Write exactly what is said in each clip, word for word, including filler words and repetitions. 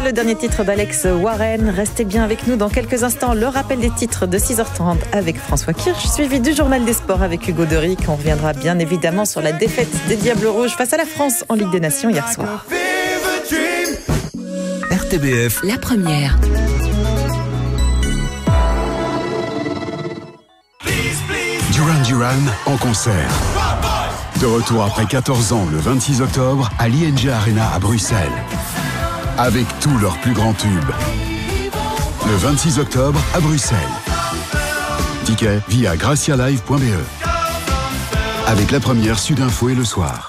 le dernier titre d'Alex Warren. Restez bien avec nous dans quelques instants. Le rappel des titres de six heures trente avec François Kirsch, suivi du journal des sports avec Hugo Doric. On reviendra bien évidemment sur la défaite des Diables Rouges face à la France en Ligue des Nations hier soir. R T B F, la première. Duran Duran en concert. De retour après quatorze ans le vingt-six octobre à l'I N G Arena à Bruxelles. Avec tous leurs plus grands tubes. Le vingt-six octobre à Bruxelles. Ticket via gracialive point b e. Avec la première Sud Info et le soir.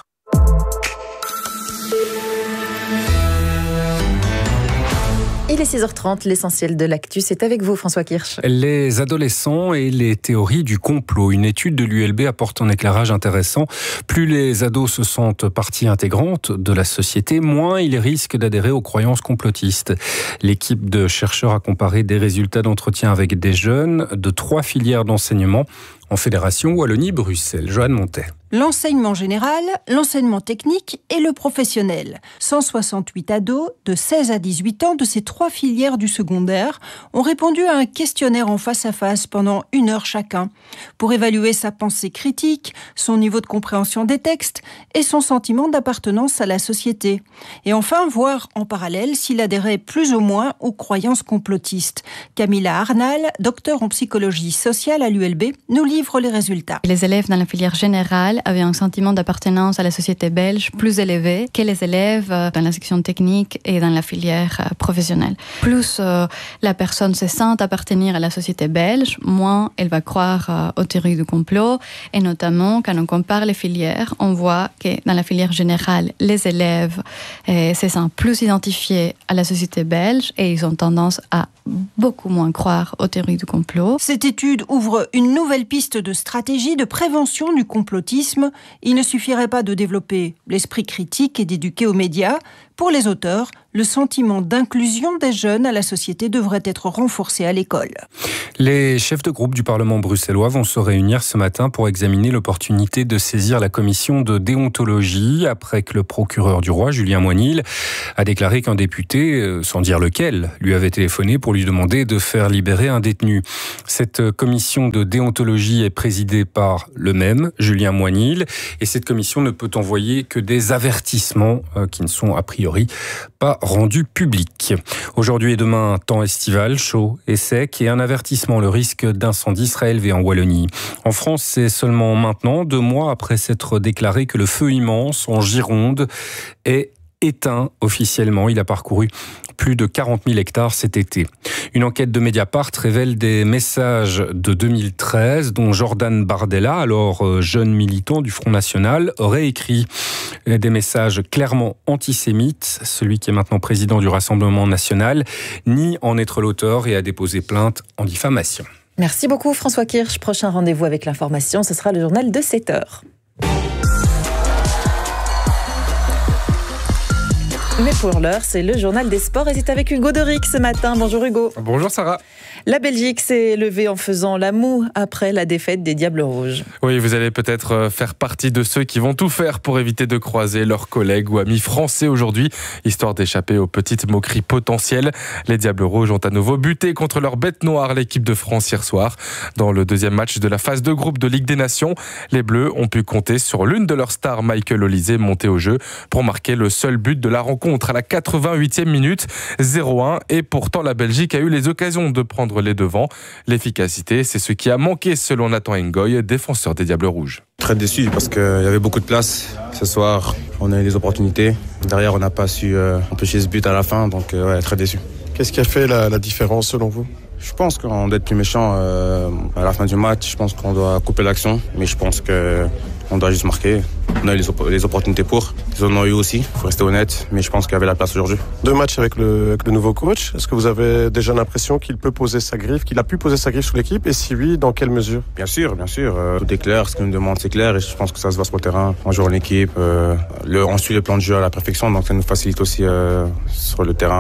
Il est six heures trente, l'essentiel de l'actu, c'est avec vous François Kirsch. Les adolescents et les théories du complot. Une étude de l'U L B apporte un éclairage intéressant. Plus les ados se sentent partie intégrante de la société, moins ils risquent d'adhérer aux croyances complotistes. L'équipe de chercheurs a comparé des résultats d'entretien avec des jeunes de trois filières d'enseignement en Fédération Wallonie-Bruxelles. Joanne Montet. L'enseignement général, l'enseignement technique et le professionnel. cent soixante-huit ados de seize à dix-huit ans de ces trois filières du secondaire ont répondu à un questionnaire en face à face pendant une heure chacun pour évaluer sa pensée critique, son niveau de compréhension des textes et son sentiment d'appartenance à la société. Et enfin, voir en parallèle s'il adhérait plus ou moins aux croyances complotistes. Camilla Arnal, docteur en psychologie sociale à l'U L B, nous livre les résultats. Les élèves dans la filière générale avaient un sentiment d'appartenance à la société belge plus élevé que les élèves dans la section technique et dans la filière professionnelle. Plus euh, la personne se sent appartenir à la société belge, moins elle va croire euh, aux théories du complot. Et notamment, quand on compare les filières, on voit que dans la filière générale, les élèves euh, se sentent plus identifiés à la société belge et ils ont tendance à beaucoup moins croire aux théories du complot. Cette étude ouvre une nouvelle piste de stratégie de prévention du complotisme. Il ne suffirait pas de développer l'esprit critique et d'éduquer aux médias. Pour les auteurs, le sentiment d'inclusion des jeunes à la société devrait être renforcé à l'école. Les chefs de groupe du Parlement bruxellois vont se réunir ce matin pour examiner l'opportunité de saisir la commission de déontologie après que le procureur du roi, Julien Moinil, a déclaré qu'un député, sans dire lequel, lui avait téléphoné pour lui demander de faire libérer un détenu. Cette commission de déontologie est présidée par le même, Julien Moinil, et cette commission ne peut envoyer que des avertissements qui ne sont a priori pas rendu public. Aujourd'hui et demain, temps estival, chaud et sec, et un avertissement, le risque d'incendie sera élevé en Wallonie. En France, c'est seulement maintenant, deux mois après s'être déclaré que le feu immense en Gironde est éteint officiellement. Il a parcouru plus de quarante mille hectares cet été. Une enquête de Mediapart révèle des messages de deux mille treize dont Jordan Bardella, alors jeune militant du Front National, aurait écrit des messages clairement antisémites. Celui qui est maintenant président du Rassemblement National nie en être l'auteur et a déposé plainte en diffamation. Merci beaucoup François Kirsch. Prochain rendez-vous avec l'information, ce sera le journal de sept heures. Mais pour l'heure, c'est le journal des sports et c'est avec Hugo Doric ce matin. Bonjour Hugo. Bonjour Sarah. La Belgique s'est levée en faisant la moue après la défaite des Diables Rouges. Oui, vous allez peut-être faire partie de ceux qui vont tout faire pour éviter de croiser leurs collègues ou amis français aujourd'hui, histoire d'échapper aux petites moqueries potentielles. Les Diables Rouges ont à nouveau buté contre leur bête noire, l'équipe de France hier soir. Dans le deuxième match de la phase de groupe de Ligue des Nations, les Bleus ont pu compter sur l'une de leurs stars, Michael Olise, montée au jeu pour marquer le seul but de la rencontre à la quatre-vingt-huitième minute, zéro un. Et pourtant, la Belgique a eu les occasions de prendre les devants. L'efficacité, c'est ce qui a manqué selon Nathan Ngoy, défenseur des Diables Rouges. Très déçu parce qu'il y avait beaucoup de place. Ce soir, on a eu des opportunités. Derrière, on n'a pas su euh, empêcher ce but à la fin, donc euh, ouais, très déçu. Qu'est-ce qui a fait la, la différence selon vous ? Je pense qu'on doit être plus méchant euh, à la fin du match. Je pense qu'on doit couper l'action, mais je pense qu'on doit juste marquer. On a eu les, op- les opportunités pour. Ils en ont eu aussi, il faut rester honnête, mais je pense qu'il y avait la place aujourd'hui. Deux matchs avec le, avec le nouveau coach. Est-ce que vous avez déjà l'impression qu'il peut poser sa griffe, qu'il a pu poser sa griffe sur l'équipe ? Et si oui, dans quelle mesure ? Bien sûr, bien sûr. Euh, tout est clair, ce qu'il nous demande c'est clair et je pense que ça se voit sur le terrain. On joue en équipe, euh, le, on suit le plan de jeu à la perfection, donc ça nous facilite aussi euh, sur le terrain.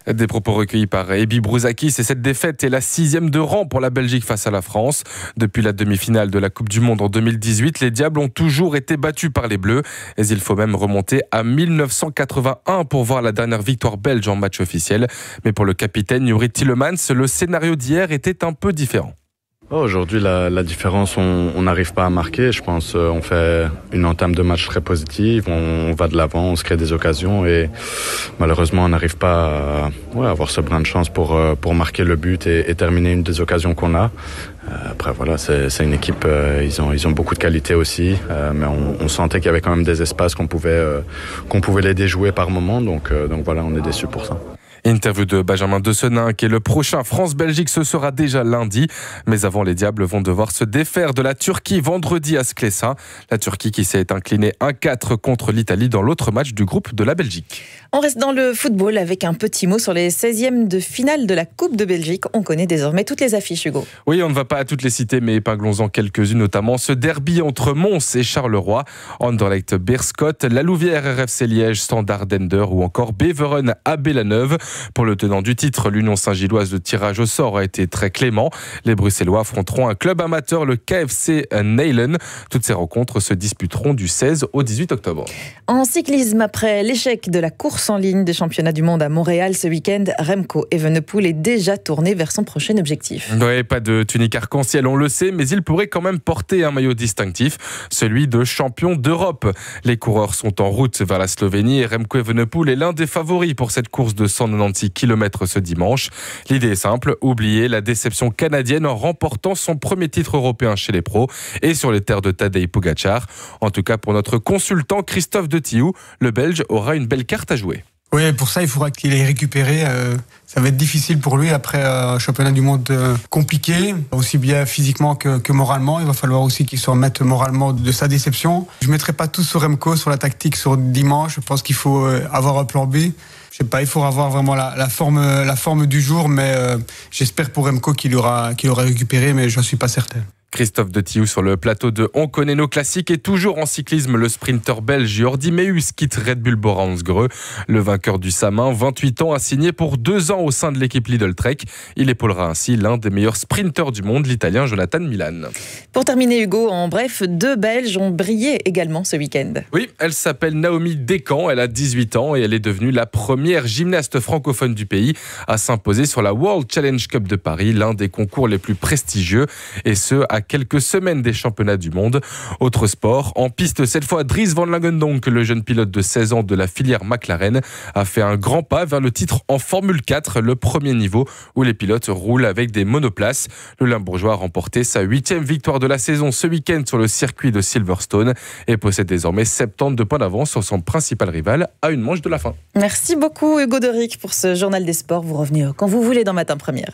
Des propos recueillis par Ebi Brouzakis, et cette défaite est la sixième de rang pour la Belgique face à la France. Depuis la demi-finale de la Coupe du Monde en deux mille dix-huit, les Diables ont toujours été battus par les Bleus. Et il faut même remonter à mille neuf cent quatre-vingt-un pour voir la dernière victoire belge en match officiel. Mais pour le capitaine Yuri Tillemans, le scénario d'hier était un peu différent. Oh, aujourd'hui, la, la différence, on n'arrive pas à marquer. Je pense euh, on fait une entame de match très positive, on, on va de l'avant, on se crée des occasions et malheureusement, on n'arrive pas à ouais, avoir ce brin de chance pour, euh, pour marquer le but et, et terminer une des occasions qu'on a. Euh, après, voilà, c'est, c'est une équipe, euh, ils, ont, ils ont beaucoup de qualité aussi, euh, mais on, on sentait qu'il y avait quand même des espaces qu'on pouvait, euh, qu'on pouvait les déjouer par moment. Donc, euh, donc voilà, on est déçus pour ça. Interview de Benjamin Desenin, qui est le prochain France-Belgique, ce sera déjà lundi. Mais avant, les Diables vont devoir se défaire de la Turquie vendredi à Sclessin. La Turquie qui s'est inclinée un quatre contre l'Italie dans l'autre match du groupe de la Belgique. On reste dans le football avec un petit mot sur les seizièmes de finale de la Coupe de Belgique. On connaît désormais toutes les affiches, Hugo. Oui, on ne va pas à toutes les citer, mais épinglons-en quelques-unes, notamment ce derby entre Mons et Charleroi, Anderlecht Beerschot, La Louvière R F C Liège, Standard Dender ou encore Beveren A B La Neuve. Pour le tenant du titre, l'Union Saint-Gilloise de tirage au sort a été très clément. Les Bruxellois affronteront un club amateur, le K F C Neylen. Toutes ces rencontres se disputeront du seize au dix-huit octobre. En cyclisme, après l'échec de la course en ligne des championnats du monde à Montréal ce week-end, Remco Evenepoel est déjà tourné vers son prochain objectif. Oui, pas de tunique arc-en-ciel, on le sait, mais il pourrait quand même porter un maillot distinctif, celui de champion d'Europe. Les coureurs sont en route vers la Slovénie et Remco Evenepoel est l'un des favoris pour cette course de cent quatre-vingt-six kilomètres ce dimanche. L'idée est simple, oublier la déception canadienne en remportant son premier titre européen chez les pros et sur les terres de Tadej Pogacar. En tout cas, pour notre consultant Christophe de Thiou, le Belge aura une belle carte à jouer. Oui, pour ça, il faudra qu'il ait récupéré. Euh, ça va être difficile pour lui après un championnat du monde euh, compliqué, aussi bien physiquement que, que moralement. Il va falloir aussi qu'il se remette moralement de sa déception. Je ne mettrai pas tout sur Remco, sur la tactique, sur dimanche. Je pense qu'il faut euh, avoir un plan B. Je sais pas, il faudra avoir vraiment la, la, forme, la forme du jour, mais euh, j'espère pour Remco qu'il aura, qu'il aura récupéré, mais je ne suis pas certain. Christophe de Thiou sur le plateau de On connaît nos classiques et toujours en cyclisme, le sprinter belge Jordi Meeus quitte Red Bull Bora-Hansgrohe. Le vainqueur du Samin, vingt-huit ans, a signé pour deux ans au sein de l'équipe Lidl Trek. Il épaulera ainsi l'un des meilleurs sprinters du monde, l'Italien Jonathan Milan. Pour terminer, Hugo, en bref, deux Belges ont brillé également ce week-end. Oui, elle s'appelle Naomi Descamps, elle a dix-huit ans et elle est devenue la première gymnaste francophone du pays à s'imposer sur la World Challenge Cup de Paris, l'un des concours les plus prestigieux, et ce à quelques semaines des championnats du monde. Autre sport, en piste cette fois, Dries Van Langendonk, le jeune pilote de seize ans de la filière McLaren, a fait un grand pas vers le titre en Formule quatre, le premier niveau où les pilotes roulent avec des monoplaces. Le Limbourgeois a remporté sa huitième victoire de la saison ce week-end sur le circuit de Silverstone et possède désormais soixante-douze points d'avance sur son principal rival à une manche de la fin. Merci beaucoup Hugo Doric pour ce journal des sports. Vous revenez quand vous voulez dans Matin Première.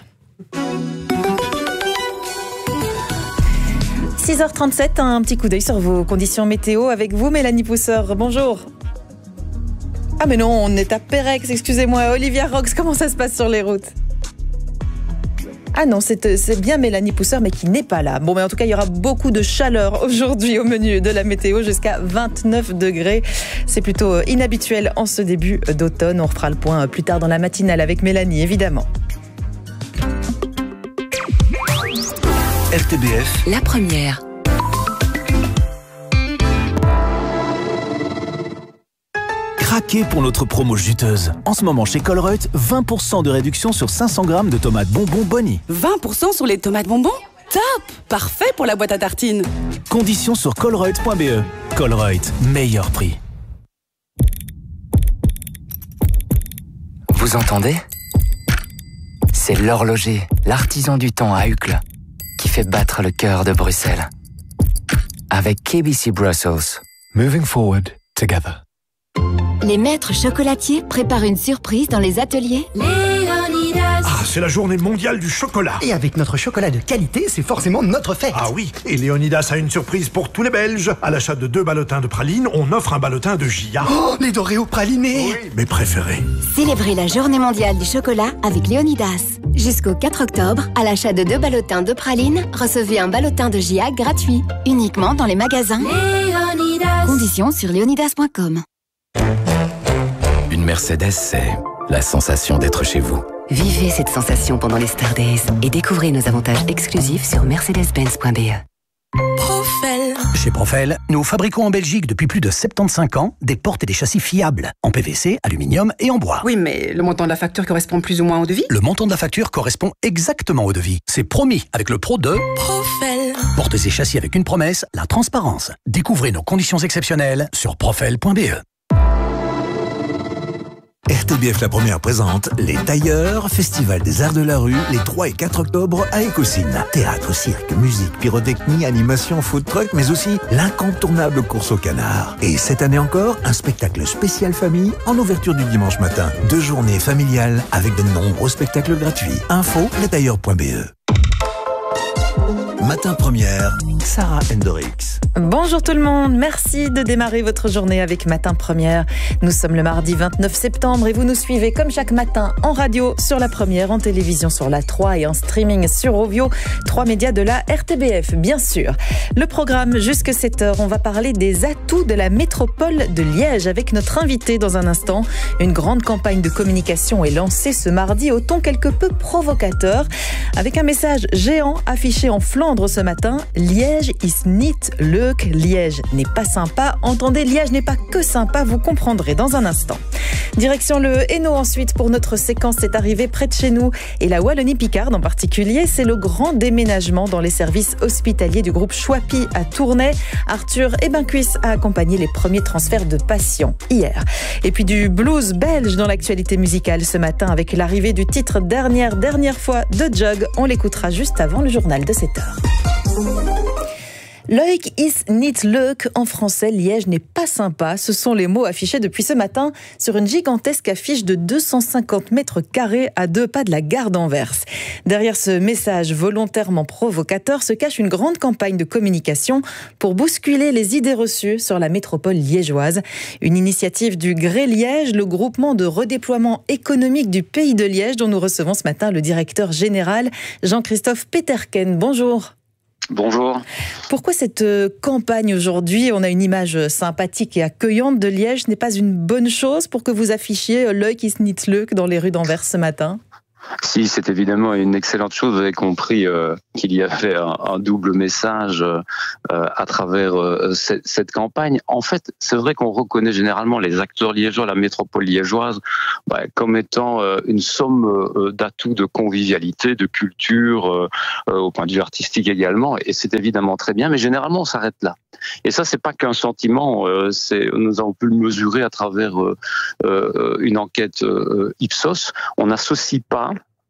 six heures trente-sept, un petit coup d'œil sur vos conditions météo avec vous, Mélanie Pousseur. Bonjour. Ah mais non, on est à Pérex, excusez-moi. Olivia Rox, comment ça se passe sur les routes ? Ah non, c'est, c'est bien Mélanie Pousseur, mais qui n'est pas là. Bon, mais en tout cas, il y aura beaucoup de chaleur aujourd'hui au menu de la météo, jusqu'à vingt-neuf degrés. C'est plutôt inhabituel en ce début d'automne. On refera le point plus tard dans la matinale avec Mélanie, évidemment. R T B F, la première. Craquez pour notre promo juteuse. En ce moment chez Colruyt, vingt pour cent de réduction sur cinq cents grammes de tomates bonbons Bonnie. vingt pour cent sur les tomates bonbons ? Top ! Parfait pour la boîte à tartines. Conditions sur colruyt point b e. Colruyt, meilleur prix. Vous entendez ? C'est l'horloger, l'artisan du temps à Uccle, qui fait battre le cœur de Bruxelles. Avec K B C Brussels. Moving forward together. Les maîtres chocolatiers préparent une surprise dans les ateliers Léonidas. Ah, c'est la journée mondiale du chocolat. Et avec notre chocolat de qualité, c'est forcément notre fête. Ah oui, et Léonidas a une surprise pour tous les Belges. À l'achat de deux ballotins de pralines, on offre un ballotin de Gia. Oh, les Doréos pralinés. Oui, mes préférés. Célébrez la journée mondiale du chocolat avec Léonidas. Jusqu'au quatre octobre, à l'achat de deux ballotins de pralines, recevez un ballotin de Gia gratuit. Uniquement dans les magasins Léonidas. Conditions sur léonidas point com. Une Mercedes, c'est la sensation d'être chez vous. Vivez cette sensation pendant les Star Days et découvrez nos avantages exclusifs sur mercedes benz point b e. Profel. Chez Profel, nous fabriquons en Belgique depuis plus de soixante-quinze ans des portes et des châssis fiables, en P V C, aluminium et en bois. Oui, mais le montant de la facture correspond plus ou moins au devis? Le montant de la facture correspond exactement au devis. C'est promis avec le pro de Profel. Portes et châssis avec une promesse, la transparence. Découvrez nos conditions exceptionnelles sur profel point b e. R T B F La Première présente Les Tailleurs, Festival des Arts de la Rue, les trois et quatre octobre à Écosine. Théâtre, cirque, musique, pyrotechnie, animation, food truck, mais aussi l'incontournable course au canard. Et cette année encore, un spectacle spécial famille en ouverture du dimanche matin. Deux journées familiales avec de nombreux spectacles gratuits. Info, lestailleurs point b e. Matin Première, Sarah Hendricks. Bonjour tout le monde, merci de démarrer votre journée avec Matin Première. Nous sommes le mardi vingt-neuf septembre et vous nous suivez comme chaque matin en radio sur la Première, en télévision sur la trois et en streaming sur Ovio, trois médias de la R T B F bien sûr. Le programme jusque sept heures, on va parler des atouts de la métropole de Liège avec notre invité dans un instant. Une grande campagne de communication est lancée ce mardi au ton quelque peu provocateur avec un message géant affiché en Flandre ce matin. Liège is niet leuk. Liège n'est pas sympa. Entendez, Liège n'est pas que sympa, vous comprendrez dans un instant. Direction le Hainaut ensuite pour notre séquence C'est arrivé près de chez nous et la Wallonie-Picarde en particulier. C'est le grand déménagement dans les services hospitaliers du groupe Choipi à Tournai. Arthur Ebencuis a accompagné les premiers transferts de patients hier. Et puis du blues belge dans l'actualité musicale ce matin avec l'arrivée du titre Dernière, dernière fois de Jug. On l'écoutera juste avant le journal de sept heures. Leuk is niet leuk, en français, Liège n'est pas sympa. Ce sont les mots affichés depuis ce matin sur une gigantesque affiche de deux cent cinquante mètres carrés à deux pas de la gare d'Anvers. Derrière ce message volontairement provocateur se cache une grande campagne de communication pour bousculer les idées reçues sur la métropole liégeoise. Une initiative du Gré Liège, le groupement de redéploiement économique du pays de Liège, dont nous recevons ce matin le directeur général Jean-Christophe Peterken. Bonjour. Bonjour. Pourquoi cette campagne aujourd'hui? On a une image sympathique et accueillante de Liège. Ce n'est pas une bonne chose pour que vous affichiez Leuk is niet leuk dans les rues d'Anvers ce matin? Si, c'est évidemment une excellente chose. Vous avez compris euh, qu'il y avait un, un double message euh, à travers euh, cette, cette campagne. En fait, c'est vrai qu'on reconnaît généralement les acteurs liégeois, la métropole liégeoise, bah, comme étant euh, une somme euh, d'atouts de convivialité, de culture, euh, euh, au point de vue artistique également. Et c'est évidemment très bien, mais généralement on s'arrête là. Et ça, c'est pas qu'un sentiment. Euh, c'est, nous avons pu le mesurer à travers euh, euh, une enquête euh, Ipsos. On n'associe pas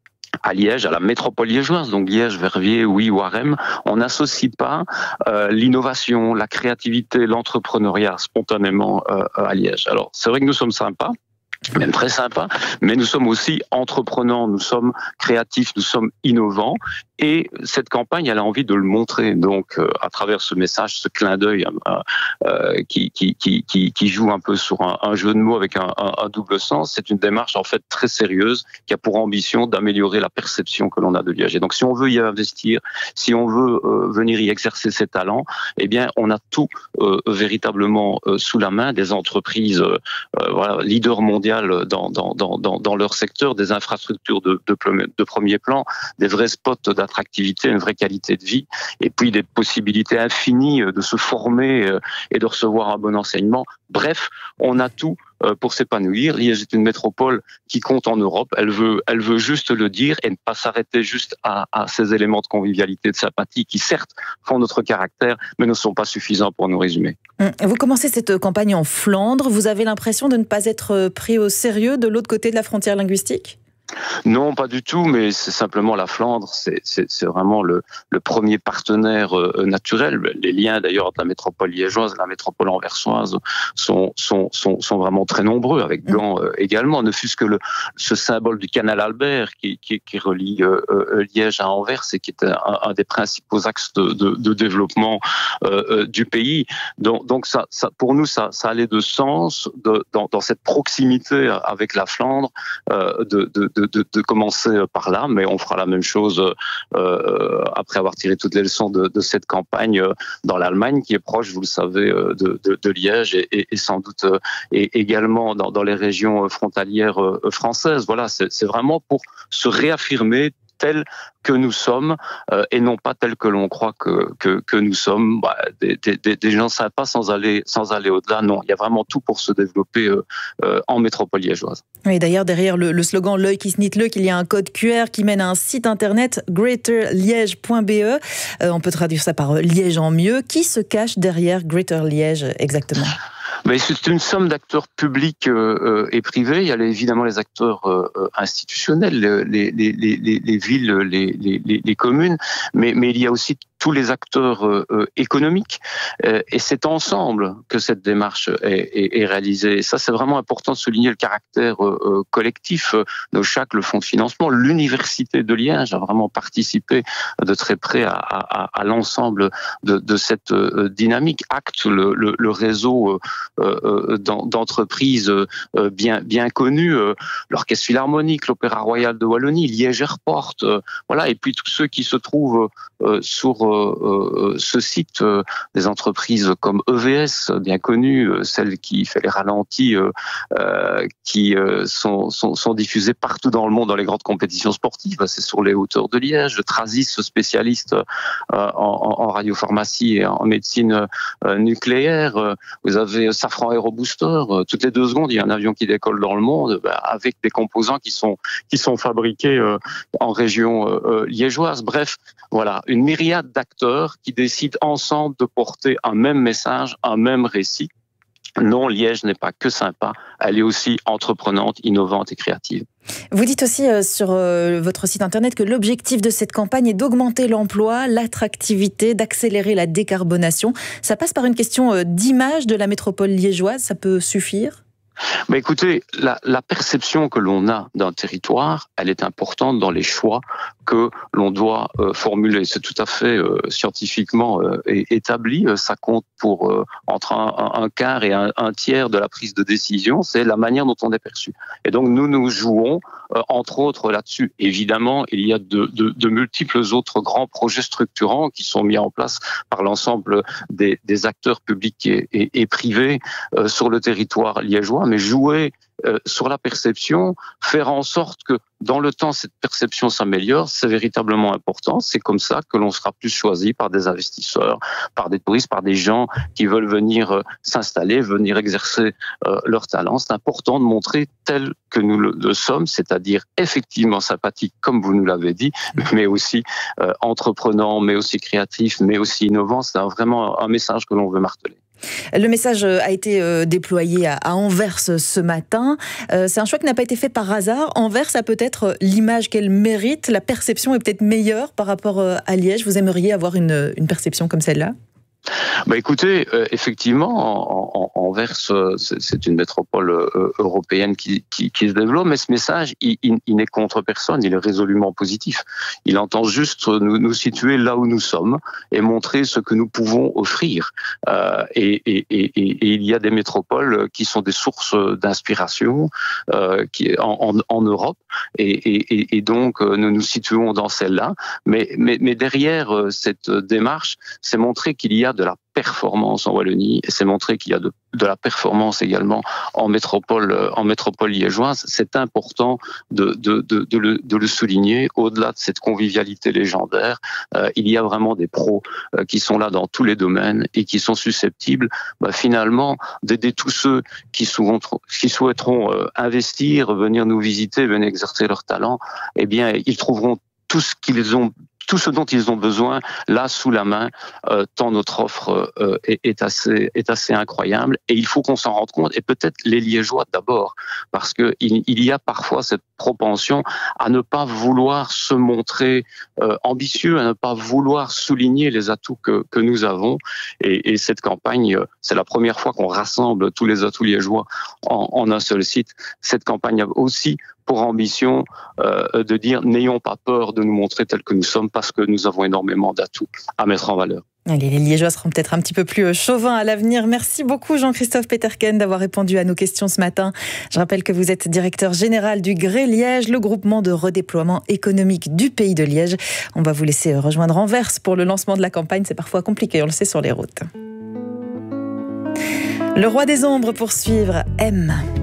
à Liège, à la métropole liégeoise, donc Liège, Verviers, oui, Warem, on n'associe pas euh, l'innovation, la créativité, l'entrepreneuriat spontanément euh, à Liège. Alors, c'est vrai que nous sommes sympas, même très sympas, mais nous sommes aussi entreprenants, nous sommes créatifs, nous sommes innovants. Et cette campagne, elle a envie de le montrer. Donc, euh, à travers ce message, ce clin d'œil euh, euh, qui, qui, qui, qui, qui joue un peu sur un, un jeu de mots avec un, un, un double sens, c'est une démarche en fait très sérieuse qui a pour ambition d'améliorer la perception que l'on a de Liège. Et donc, si on veut y investir, si on veut euh, venir y exercer ses talents, eh bien, on a tout euh, véritablement euh, sous la main, des entreprises, euh, voilà, leaders mondiales dans, dans, dans, dans leur secteur, des infrastructures de, de, de premier plan, des vrais spots d'attractivité, une vraie qualité de vie, et puis des possibilités infinies de se former et de recevoir un bon enseignement. Bref, on a tout pour s'épanouir. Liège est une métropole qui compte en Europe. Elle veut, elle veut juste le dire et ne pas s'arrêter juste à, à ces éléments de convivialité, de sympathie qui certes font notre caractère, mais ne sont pas suffisants pour nous résumer. Vous commencez cette campagne en Flandre. Vous avez l'impression de ne pas être pris au sérieux de l'autre côté de la frontière linguistique ? Non, pas du tout, mais c'est simplement la Flandre, c'est, c'est, c'est vraiment le, le premier partenaire euh, naturel. Les liens d'ailleurs entre la métropole liégeoise et la métropole anversoise sont, sont, sont, sont vraiment très nombreux, avec Gand euh, également, ne fût-ce que le, ce symbole du canal Albert qui, qui, qui relie euh, euh, Liège à Anvers et qui est un, un des principaux axes de, de, de développement euh, euh, du pays. Donc, donc ça, ça, pour nous, ça, ça allait de sens de, dans, dans cette proximité avec la Flandre, euh, de, de, de de, de, de commencer par là, mais on fera la même chose euh, après avoir tiré toutes les leçons de, de cette campagne dans l'Allemagne, qui est proche, vous le savez, de, de, de Liège et, et, et sans doute et également dans, dans les régions frontalières françaises. Voilà, c'est, c'est vraiment pour se réaffirmer tels que nous sommes euh, et non pas tels que l'on croit que que, que nous sommes, bah, des, des, des gens sympas sans aller sans aller au-delà. Non, il y a vraiment tout pour se développer euh, euh, en métropole liégeoise. Oui, d'ailleurs derrière le, le slogan l'œil qui snit le, qu'il y a un code Q R qui mène à un site internet greater liège point b e. Euh, on peut traduire ça par Liège en mieux. Qui se cache derrière Greater Liège exactement? Mais c'est une somme d'acteurs publics euh, et privés. Il y a les, évidemment les acteurs euh, institutionnels, les, les, les, les villes, les, les, les communes, mais, mais il y a aussi tous les acteurs euh, économiques. Euh, et c'est ensemble que cette démarche est, est, est réalisée. Et ça, c'est vraiment important de souligner le caractère euh, collectif de chaque le fonds de financement. L'Université de Liège a vraiment participé de très près à, à, à l'ensemble de, de cette euh, dynamique. Acte le, le, le réseau euh, d'entreprises euh, bien, bien connues, euh, l'Orchestre Philharmonique, l'Opéra Royal de Wallonie, Liège Airport, euh, voilà, et puis tous ceux qui se trouvent euh, sur euh, ce site, euh, des entreprises comme E V S, bien connues, euh, celle qui fait les ralentis, euh, euh, qui euh, sont, sont, sont diffusées partout dans le monde dans les grandes compétitions sportives. C'est sur les hauteurs de Liège. Trasis, spécialiste euh, en, en radiopharmacie et en médecine euh, nucléaire. Euh, vous avez Safran Aérobooster. Euh, toutes les deux secondes, il y a un avion qui décolle dans le monde bah, avec des composants qui sont qui sont fabriqués euh, en région euh, liégeoise. Bref, voilà, une myriade d'acteurs qui décident ensemble de porter un même message, un même récit. Non, Liège n'est pas que sympa, elle est aussi entreprenante, innovante et créative. Vous dites aussi euh, sur euh, votre site internet que l'objectif de cette campagne est d'augmenter l'emploi, l'attractivité, d'accélérer la décarbonation. Ça passe par une question euh, d'image de la métropole liégeoise, ça peut suffire ? Mais écoutez, la, la perception que l'on a d'un territoire, elle est importante dans les choix que l'on doit euh, formuler. C'est tout à fait euh, scientifiquement euh, établi. Ça compte pour euh, entre un, un quart et un, un tiers de la prise de décision. C'est la manière dont on est perçu. Et donc nous nous jouons euh, entre autres là-dessus. Évidemment, il y a de, de, de multiples autres grands projets structurants qui sont mis en place par l'ensemble des, des acteurs publics et, et, et privés euh, sur le territoire liégeois. Mais jouer euh, sur la perception, faire en sorte que dans le temps cette perception s'améliore, c'est véritablement important. C'est comme ça que l'on sera plus choisi par des investisseurs, par des touristes, par des gens qui veulent venir euh, s'installer, venir exercer euh, leur talent. C'est important de montrer tel que nous le, le sommes, c'est-à-dire effectivement sympathique, comme vous nous l'avez dit, mais aussi euh, entreprenant, mais aussi créatif, mais aussi innovant. C'est un, vraiment un message que l'on veut marteler. Le message a été déployé à Anvers ce matin. C'est un choix qui n'a pas été fait par hasard. Anvers a peut-être l'image qu'elle mérite. La perception est peut-être meilleure par rapport à Liège. Vous aimeriez avoir une, une perception comme celle-là ? Bah écoutez, euh, effectivement, en, en, Anvers, c'est, c'est une métropole euh, européenne qui, qui, qui se développe, mais ce message, il, il, il n'est contre personne, il est résolument positif. Il entend juste nous, nous situer là où nous sommes et montrer ce que nous pouvons offrir. Euh, et, et, et, et il y a des métropoles qui sont des sources d'inspiration euh, qui, en, en, en Europe, et, et, et donc nous nous situons dans celle-là. Mais, mais, mais derrière cette démarche, c'est montrer qu'il y a de la performance en Wallonie et c'est montrer qu'il y a de, de la performance également en métropole, en métropole liégeoise. C'est important de, de, de, de, le, de le souligner. Au-delà de cette convivialité légendaire, euh, il y a vraiment des pros euh, qui sont là dans tous les domaines et qui sont susceptibles bah, finalement d'aider tous ceux qui, souvent, qui souhaiteront euh, investir, venir nous visiter, venir exercer leur talent. Eh bien, ils trouveront tout ce qu'ils ont tout ce dont ils ont besoin là sous la main, euh, tant notre offre euh, est, est assez est assez incroyable et il faut qu'on s'en rende compte et peut-être les Liégeois d'abord parce que il, il y a parfois cette propension à ne pas vouloir se montrer euh, ambitieux, à ne pas vouloir souligner les atouts que que nous avons et, et cette campagne c'est la première fois qu'on rassemble tous les atouts liégeois en, en un seul site. Cette campagne a aussi pour ambition euh, de dire n'ayons pas peur de nous montrer tels que nous sommes parce que nous avons énormément d'atouts à mettre en valeur. Allez, les Liégeois seront peut-être un petit peu plus chauvins à l'avenir. Merci beaucoup Jean-Christophe Peterken d'avoir répondu à nos questions ce matin. Je rappelle que vous êtes directeur général du Gré Liège, le groupement de redéploiement économique du pays de Liège. On va vous laisser rejoindre Anvers pour le lancement de la campagne. C'est parfois compliqué, on le sait, sur les routes. Le roi des ombres pour suivre M.